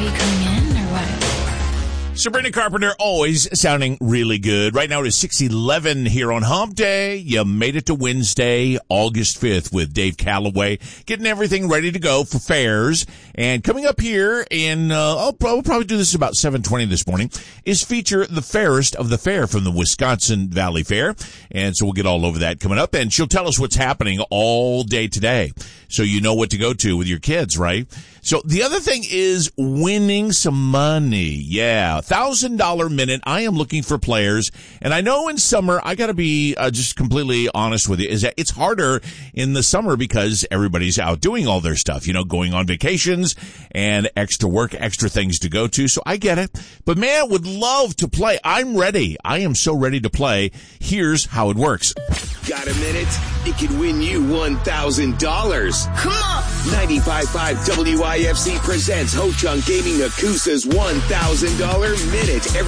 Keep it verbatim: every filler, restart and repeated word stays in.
you coming in or what? Sabrina Carpenter always sounding really good. Right now it is six eleven here on Hump Day. You made it to Wednesday, August fifth with Dave Calloway, getting everything ready to go for fairs. And coming up here in, uh, I'll probably, probably do this about seven twenty this morning, is feature the fairest of the fair from the Wisconsin Valley Fair. And so we'll get all over that coming up. And she'll tell us what's happening all day today, so you know what to go to with your kids, right? So the other thing is winning some money. Yeah, one thousand dollars minute. I am looking for players. And I know in summer, I got to be uh, just completely honest with you, is that it's harder in the summer because everybody's out doing all their stuff, you know, going on vacations and extra work, extra things to go to. So I get it. But man, would love to play. I'm ready. I am so ready to play. Here's how it works. Got a minute? It could win you one thousand dollars. Come on! ninety-five point five W I F C presents Ho Chunk Gaming Nakusa's one thousand dollars Minute. Every